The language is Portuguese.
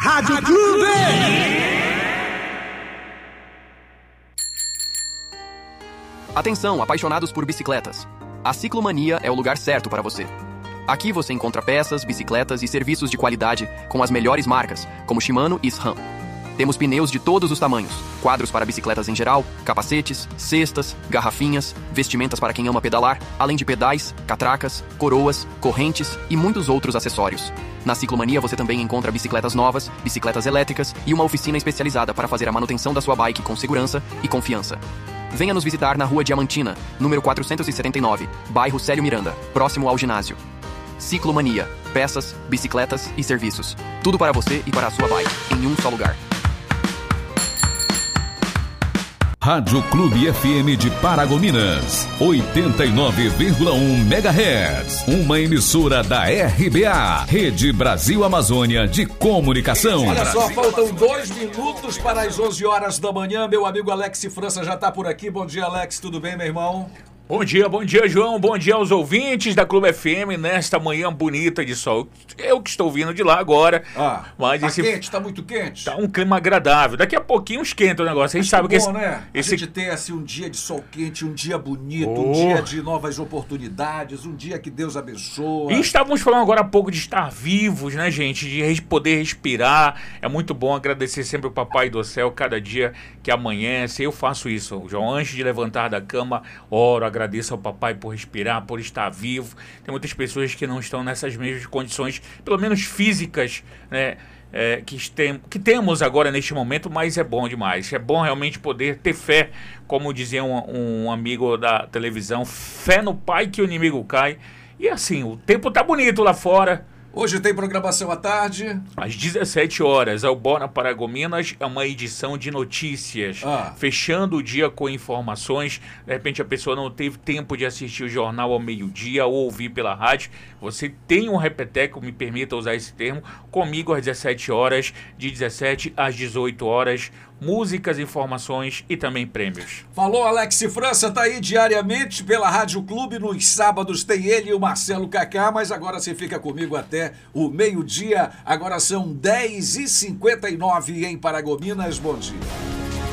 Rádio Clube. Atenção, apaixonados por bicicletas. A Ciclomania é o lugar certo para você. Aqui você encontra peças, bicicletas e serviços de qualidade com as melhores marcas, como Shimano e SRAM. Temos pneus de todos os tamanhos, quadros para bicicletas em geral, capacetes, cestas, garrafinhas, vestimentas para quem ama pedalar, além de pedais, catracas, coroas, correntes e muitos outros acessórios. Na Ciclomania você também encontra bicicletas novas, bicicletas elétricas e uma oficina especializada para fazer a manutenção da sua bike com segurança e confiança. Venha nos visitar na Rua Diamantina, número 479, bairro Célio Miranda, próximo ao ginásio. Ciclomania, peças, bicicletas e serviços. Tudo para você e para a sua bike, em um só lugar. Rádio Clube FM de Paragominas, 89,1 MHz. Uma emissora da RBA, Rede Brasil Amazônia de Comunicação. Olha só, faltam 2 minutos para as 11 horas da manhã. Meu amigo Alex França já está por aqui. Bom dia, Alex. Tudo bem, meu irmão? Bom dia, João. Bom dia aos ouvintes da Clube FM nesta manhã bonita de sol. Eu que estou vindo de lá agora. Mas quente, tá muito quente? Tá um clima agradável. Daqui a pouquinho esquenta o negócio. A gente sabe que bom, né? A gente tem assim um dia de sol quente, um dia bonito, um dia de novas oportunidades, um dia que Deus abençoa. E estávamos falando agora há pouco de estar vivos, né, gente? De poder respirar. É muito bom agradecer sempre o Papai do Céu cada dia que amanhece. Eu faço isso, João. Antes de levantar da cama, oro, agradeço ao papai por respirar, por estar vivo. Tem muitas pessoas que não estão nessas mesmas condições, pelo menos físicas, né, que temos agora neste momento, mas é bom demais. É bom realmente poder ter fé, como dizia um amigo da televisão, fé no pai que o inimigo cai. E assim, o tempo tá bonito lá fora. Hoje tem programação à tarde. Às 17 horas, ao Bora Paragominas, é uma edição de notícias. Fechando o dia com informações. De repente a pessoa não teve tempo de assistir o jornal ao meio-dia ou ouvir pela rádio. Você tem um repeteco, me permita usar esse termo, comigo às 17 horas, de 17 às 18 horas. Músicas, informações e também prêmios. Falou, Alex França, tá aí diariamente pela Rádio Clube. Nos sábados tem ele e o Marcelo Kaká, mas agora você fica comigo até o meio-dia. Agora são 10h59 em Paragominas. Bom dia.